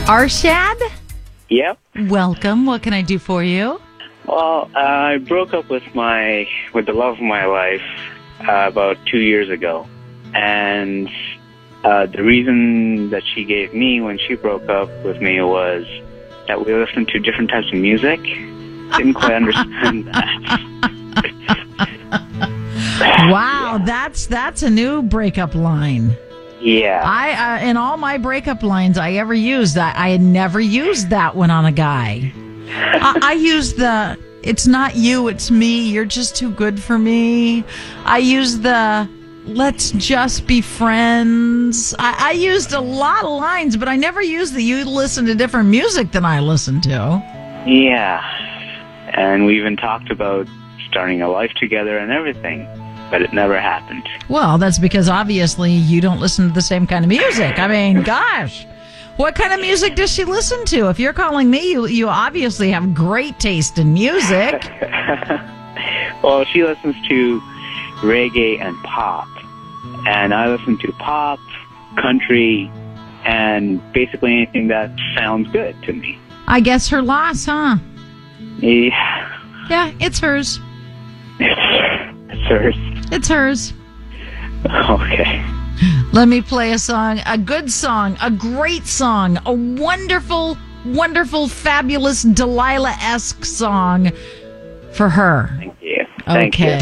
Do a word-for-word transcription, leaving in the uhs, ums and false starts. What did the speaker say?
Arshad? Yep. Welcome. What can I do for you? Well, uh, I broke up with my with the love of my life uh, about two years ago, and uh, the reason that she gave me when she broke up with me was that we listened to different types of music. Didn't quite understand that. Wow, yeah. that's that's a new breakup line. Yeah. I uh, in all my breakup lines I ever used, that I had never used that one on a guy. I, I used the "it's not you, it's me. You're just too good for me." I used the "let's just be friends." I, I used a lot of lines, but I never used the "you listen to different music than I listen to." Yeah, and we even talked about starting a life together and everything. But it never happened. Well, that's because obviously you don't listen to the same kind of music. I mean, gosh, what kind of music does she listen to? If you're calling me, you, you obviously have great taste in music. Well, she listens to reggae and pop. And I listen to pop, country, and basically anything that sounds good to me. I guess her loss, huh? Yeah. Yeah, it's hers. It's hers. It's hers. Okay. Let me play a song, a good song, a great song, a wonderful, wonderful, fabulous Delilah-esque song for her. Thank you. Thank okay. you.